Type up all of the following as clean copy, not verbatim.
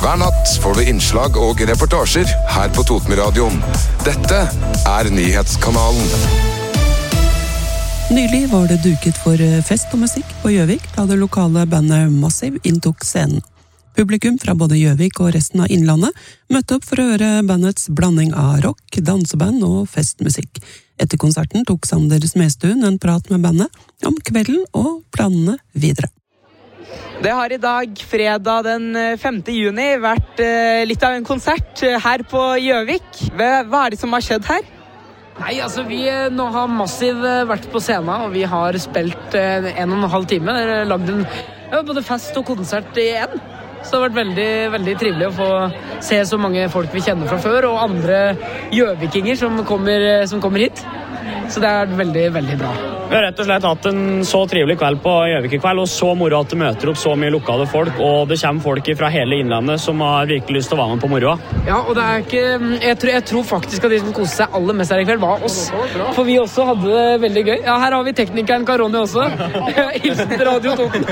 Hver natt får du innslag og reportasjer her på Totenradioen. Dette Nyhetskanalen. Nylig var det duket for fest og musikk på Gjøvik da det lokale bandet Massive inntok scenen. Publikum fra både Gjøvik og resten av Innlandet møtte opp for å høre bandets blanding av rock, danseband og festmusikk. Etter konserten tok Sander Smestuen en prat med bandet om kvelden og planene videre. Det har i dag, fredag den 5. juni, vært litt av en konsert her på Gjøvik. Hva det som har skjedd her? Nei, altså nå har Massive vært på scenen, og vi har spilt 1,5 time. Lagd både fest og konsert i en. Så det har vært veldig, veldig trivelig å få se så mange folk vi kjenner fra før, og andre gjøvikinger som kommer hit. Så det er veldig, veldig bra. Vi har rett og slett hatt en så trivelig kveld på Gjøvik i kveld, og så moro at det møter opp så mye lokale folk, og det kommer folk fra hele Innlandet som har virkelig lyst til å være med på moroa. Ja, og det er ikke... Jeg tror faktisk at de som koste seg aller mest her i kveld var oss. For vi også hadde det veldig gøy. Ja, her har vi teknikeren Karoni også. Hilsen til Radio Toten.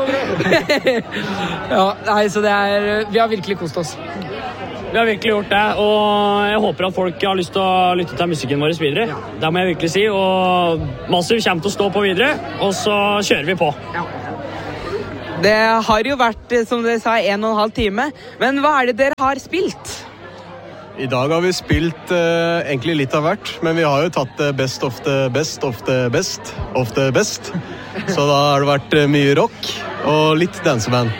Ja, nei, så vi har virkelig kost oss. Vi har virkelig gjort det, og jeg håper at folk har lyst til å lytte til musikken vår videre. Ja. Det må jeg virkelig si, og Massive kommer til å stå på videre, og så kjører vi på. Ja. Det har jo vært, som dere sa, 1,5 time, men hva det dere har spilt? I dag har vi spilt egentlig litt av hvert, men vi har jo tatt best of the best of the best of the best. Så da har det vært mye rock og litt danseband.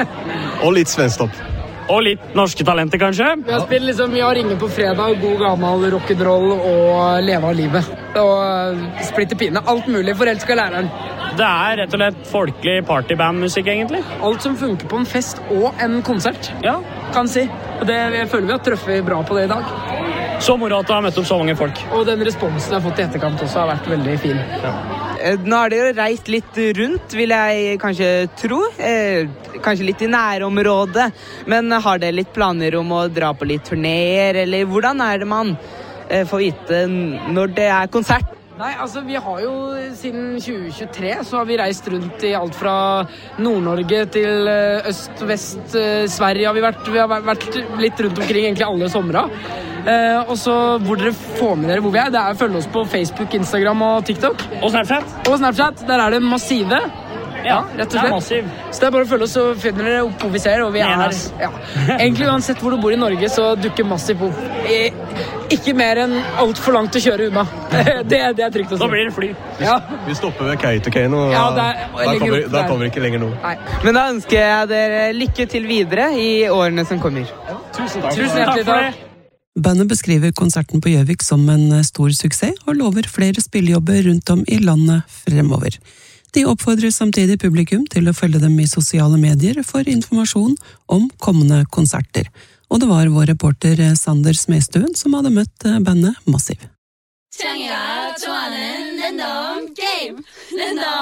Og litt svensktopp. Og litt norske talenter, kanskje? Vi har spilt Vi har Ringe på fredag, god gammel rock'n'roll og Leve av livet. Og splitte pine. Alt mulig. Forelska læreren. Det er rett og slett folkelig partybandmusikk, egentlig. Alt som funker på en fest og en konsert. Ja, kan si. Og jeg føler vi har truffet bra på det i dag. Så moro at du har møtt opp så mange folk. Og den responsen jeg har fått i etterkant også har vært veldig fin. Ja. Nå har dere reist litt rundt, vil jeg kanskje tro. Kanskje litt i nærområdet. Men har dere litt planer om å dra på litt turnéer, eller hvordan det man får vite når det konsert? Nei, altså vi har jo siden 2023 så har vi reist rundt i alt fra Nord-Norge til øst, vest, Sverige har vi vært litt rundt omkring egentlig alle somre. Og så hvor dere får med dere hvor vi det følge oss på Facebook, Instagram og TikTok. Og Snapchat. Der det Massive. Ja, rett og slett. Det Massive. Så det bare å følge oss, så finner dere opp hvor vi ser, og vi Egentlig uansett hvor du bor i Norge, så dukker Massive opp. Ikke mer enn alt for langt å kjøre unna. Det trygt å si. Da blir det fly. Ja. Vi stopper ved Kautokeino, og da kommer vi ikke lenger nå. Nei. Men da ønsker jeg dere lykke til videre i årene som kommer. Tusen takk for det. Bandet beskriver konserten på Gjøvik som en stor suksess, og lover flere spillejobber rundt om i landet fremover. De oppfordrer samtidig publikum til å følge dem i sosiale medier for informasjon om kommende konserter. Og det var vår reporter Sander Smestuen som hadde møtt bandet Massive.